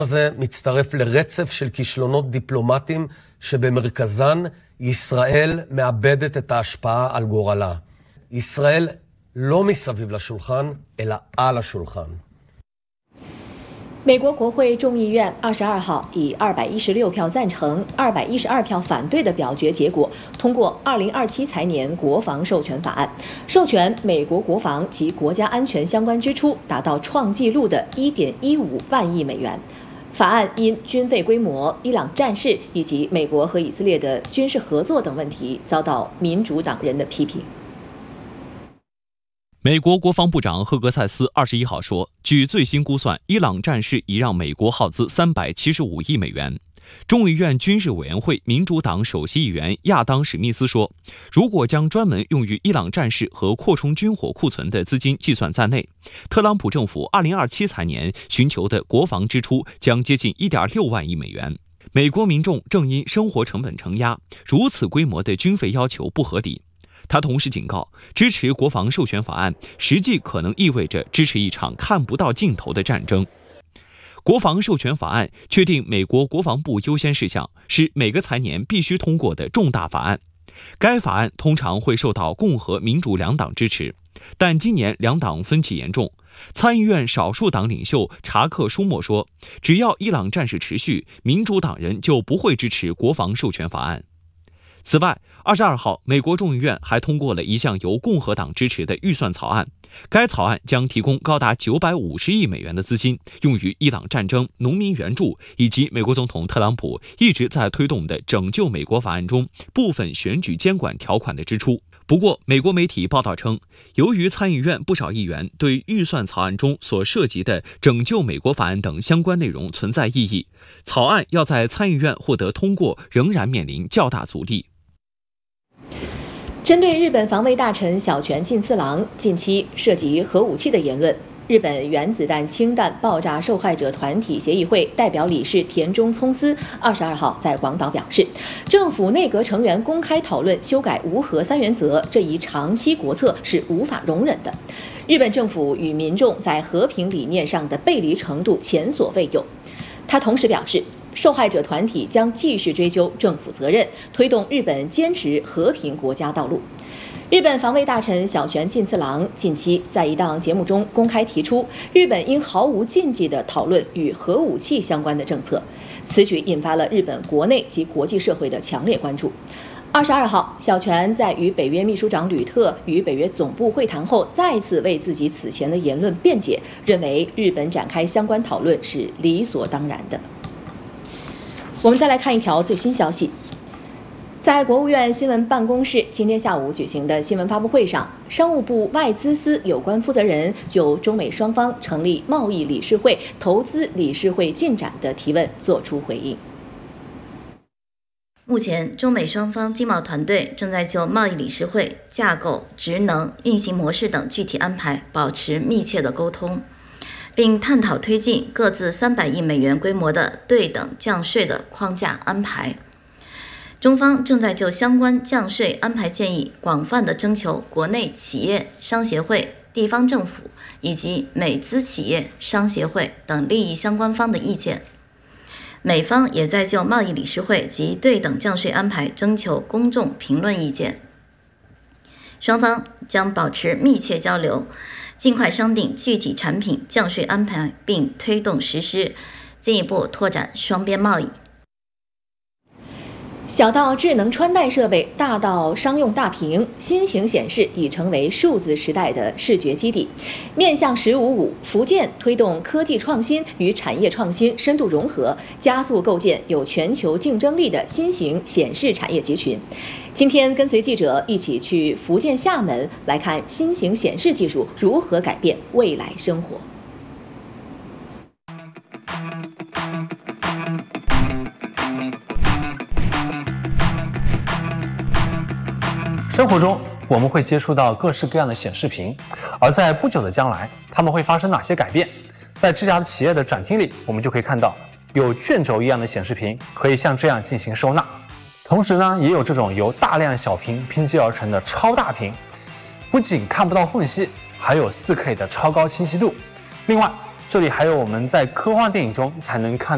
זה מצטרף לרצף של כישלונות דיפלומטיים שבמרכזן ישראל מאבדת את ההשפעה על גורלה. ישראל לא מסביב לשולחן, אלא על השולחן. 美国国会众议院22号以216票赞成、212票反对的表决结果，通过2027财年国防授权法案，授权美国国防及国家安全相关支出达到创纪录的1.15万亿美元。法案因军费规模、伊朗战事以及美国和以色列的军事合作等问题，遭到民主党人的批评。 美国国防部长赫格塞斯21号说，据最新估算，伊朗战事已让美国耗资375亿美元。众议院军事委员会民主党首席议员亚当·史密斯说，如果将专门用于伊朗战事和扩充军火库存的资金计算在内，特朗普政府2027财年寻求的国防支出将接近1.6万亿美元。美国民众正因生活成本承压，如此规模的军费要求不合理。他同时警告，支持国防授权法案实际可能意味着支持一场看不到尽头的战争。国防授权法案确定美国国防部优先事项，是每个财年必须通过的重大法案。该法案通常会受到共和、民主两党支持，但今年两党分歧严重。参议院少数党领袖查克·舒默说，只要伊朗战事持续，民主党人就不会支持国防授权法案。此外，22号，美国众议院还通过了一项由共和党支持的预算草案。该草案将提供高达950亿美元的资金，用于伊朗战争、农民援助以及美国总统特朗普一直在推动的拯救美国法案中部分选举监管条款的支出。不过，美国媒体报道称，由于参议院不少议员对预算草案中所涉及的拯救美国法案等相关内容存在异议，草案要在参议院获得通过仍然面临较大阻力。 针对日本防卫大臣小泉进次郎近期涉及核武器的言论，日本原子弹氢弹爆炸受害者团体协议会代表理事田中聪司22号在广岛表示，政府内阁成员公开讨论修改无核三原则这一长期国策是无法容忍的。日本政府与民众在和平理念上的背离程度前所未有。他同时表示，受害者团体将继续追究政府责任，推动日本坚持和平国家道路。日本防卫大臣小泉进次郎近期在一档节目中公开提出，日本应毫无禁忌地讨论与核武器相关的政策。此举引发了日本国内及国际社会的强烈关注。22号，小泉在与北约秘书长吕特与北约总部会谈后，再次为自己此前的言论辩解，认为日本展开相关讨论是理所当然的。我们再来看一条最新消息，在国务院新闻办公室今天下午举行的新闻发布会上，商务部外资司有关负责人就中美双方成立贸易理事会、投资理事会进展的提问作出回应。 目前，中美双方经贸团队正在就贸易理事会架构、职能、运行模式等具体安排保持密切的沟通，并探讨推进各自300亿美元规模的对等降税的框架安排。中方正在就相关降税安排建议广泛地征求国内企业、商协会、地方政府以及美资企业、商协会等利益相关方的意见。美方也在就贸易理事会及对等降税安排征求公众评论意见。双方将保持密切交流，尽快商定具体产品降税安排，并推动实施，进一步拓展双边贸易。 小到智能穿戴设备，大到商用大屏，新型显示已成为数字时代的视觉基地。面向“15+5”，福建推动科技创新与产业创新深度融合，加速构建有全球竞争力的新型显示产业集群。今天跟随记者一起去福建厦门，来看新型显示技术如何改变未来生活。 生活中，我们会接触到各式各样的显示屏，而在不久的将来，它们会发生哪些改变？在这家企业的展厅里，我们就可以看到有卷轴一样的显示屏，可以像这样进行收纳。同时呢，也有这种由大量小屏拼接而成的超大屏，不仅看不到缝隙，还有4K 的超高清晰度。另外，这里还有我们在科幻电影中才能看